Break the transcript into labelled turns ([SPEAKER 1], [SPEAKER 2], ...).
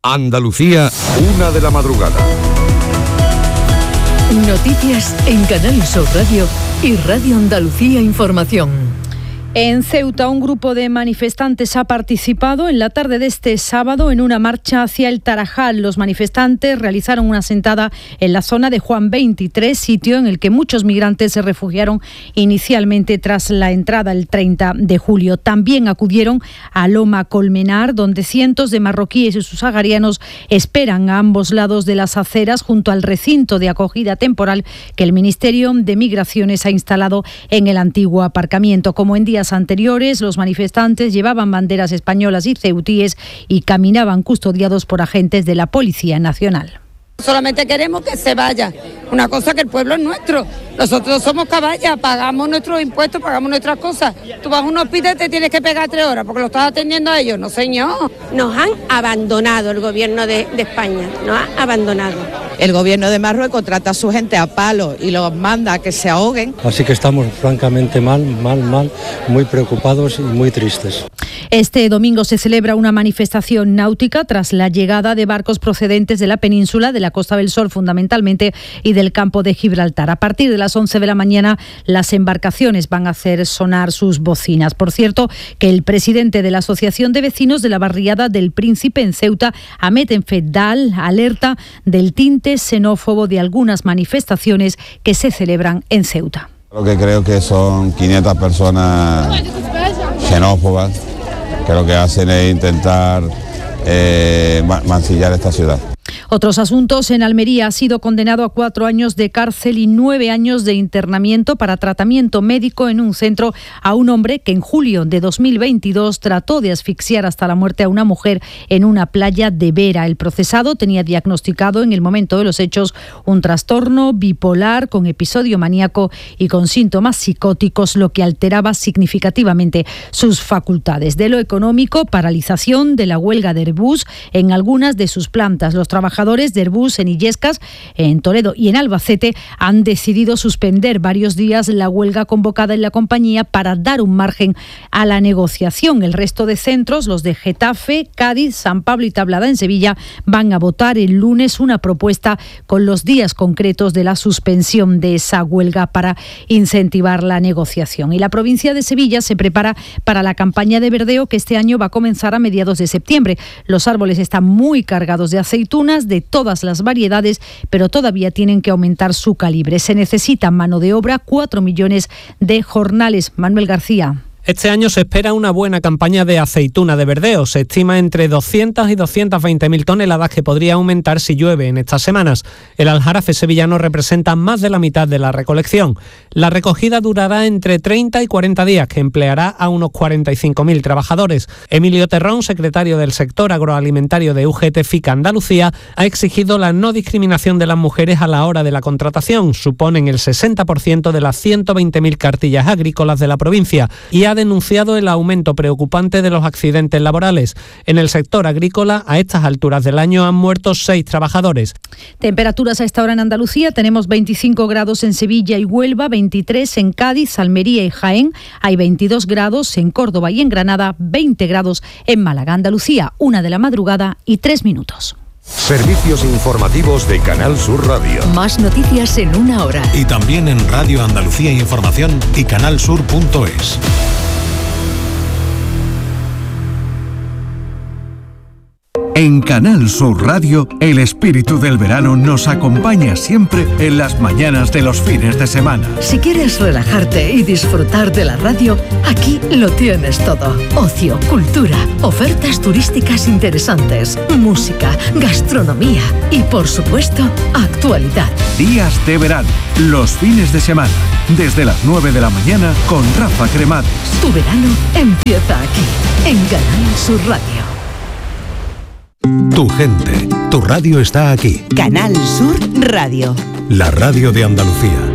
[SPEAKER 1] Andalucía, 1:00 a.m.
[SPEAKER 2] Noticias en Canal Sur Radio y Radio Andalucía Información. En Ceuta, un grupo de manifestantes ha participado en la tarde de este sábado en una marcha hacia el Tarajal. Los manifestantes realizaron una sentada en la zona de Juan 23, sitio en el que muchos migrantes se refugiaron inicialmente tras la entrada el 30 de julio. También acudieron a Loma Colmenar, donde cientos de marroquíes y sus saharianos esperan a ambos lados de las aceras junto al recinto de acogida temporal que el Ministerio de Migraciones ha instalado en el antiguo aparcamiento. Como en días anteriores, los manifestantes llevaban banderas españolas y ceutíes y caminaban custodiados por agentes de la Policía Nacional.
[SPEAKER 3] Solamente queremos que se vaya. Una cosa, que el pueblo es nuestro. Nosotros somos caballas, pagamos nuestros impuestos, pagamos nuestras cosas. Tú vas a un hospital y te tienes que pegar 3 horas porque lo estás atendiendo a ellos. No, señor.
[SPEAKER 4] Nos han abandonado el gobierno de España, nos ha abandonado.
[SPEAKER 5] El gobierno de Marruecos trata a su gente a palo y los manda a que se ahoguen.
[SPEAKER 6] Así que estamos francamente mal, muy preocupados y muy tristes.
[SPEAKER 2] Este domingo se celebra una manifestación náutica tras la llegada de barcos procedentes de la península, de la Costa del Sol fundamentalmente, y del campo de Gibraltar. A partir de las 11 de la mañana, las embarcaciones van a hacer sonar sus bocinas. Por cierto, que el presidente de la Asociación de Vecinos de la Barriada del Príncipe en Ceuta, Ahmed Enfedal, alerta del tinte xenófobo de algunas manifestaciones que se celebran en Ceuta.
[SPEAKER 7] Lo que creo que son 500 personas xenófobas, que lo que hacen es intentar mancillar esta ciudad.
[SPEAKER 2] Otros asuntos. En Almería ha sido condenado a 4 años de cárcel y 9 años de internamiento para tratamiento médico en un centro a un hombre que en julio de 2022 trató de asfixiar hasta la muerte a una mujer en una playa de Vera. El procesado tenía diagnosticado en el momento de los hechos un trastorno bipolar con episodio maníaco y con síntomas psicóticos, lo que alteraba significativamente sus facultades. De lo económico, paralización de la huelga de Airbus en algunas de sus plantas. Los trabajadores de Airbus en Illescas, en Toledo y en Albacete han decidido suspender varios días la huelga convocada en la compañía para dar un margen a la negociación. El resto de centros, los de Getafe, Cádiz, San Pablo y Tablada en Sevilla, van a votar el lunes una propuesta con los días concretos de la suspensión de esa huelga para incentivar la negociación. Y la provincia de Sevilla se prepara para la campaña de verdeo que este año va a comenzar a mediados de septiembre. Los árboles están muy cargados de aceitunas de todas las variedades, pero todavía tienen que aumentar su calibre. Se necesita mano de obra, 4 millones de jornales. Manuel García.
[SPEAKER 8] Este año se espera una buena campaña de aceituna de verdeo. Se estima entre 200 y 220.000 toneladas que podría aumentar si llueve en estas semanas. El aljarafe sevillano representa más de la mitad de la recolección. La recogida durará entre 30 y 40 días, que empleará a unos 45.000 trabajadores. Emilio Terrón, secretario del sector agroalimentario de UGT FICA Andalucía, ha exigido la no discriminación de las mujeres a la hora de la contratación. Suponen el 60% de las 120.000 cartillas agrícolas de la provincia y ha denunciado el aumento preocupante de los accidentes laborales. En el sector agrícola, a estas alturas del año, han muerto 6 trabajadores.
[SPEAKER 2] Temperaturas a esta hora en Andalucía. Tenemos 25 grados en Sevilla y Huelva, 23 en Cádiz, Almería y Jaén. Hay 22 grados en Córdoba y en Granada, 20 grados en Málaga. Andalucía, 1:03.
[SPEAKER 1] Servicios informativos de Canal Sur Radio.
[SPEAKER 2] Más noticias en 1 hora.
[SPEAKER 9] Y también en Radio Andalucía Información y canalsur.es.
[SPEAKER 10] En Canal Sur Radio, el espíritu del verano nos acompaña siempre en las mañanas de los fines de semana.
[SPEAKER 2] Si quieres relajarte y disfrutar de la radio, aquí lo tienes todo. Ocio, cultura, ofertas turísticas interesantes, música, gastronomía y, por supuesto, actualidad.
[SPEAKER 10] Días de verano, los fines de semana, desde las 9 de la mañana con Rafa Cremades.
[SPEAKER 2] Tu verano empieza aquí, en Canal Sur Radio.
[SPEAKER 9] Tu gente, tu radio está aquí.
[SPEAKER 11] Canal Sur Radio.
[SPEAKER 9] La radio de Andalucía.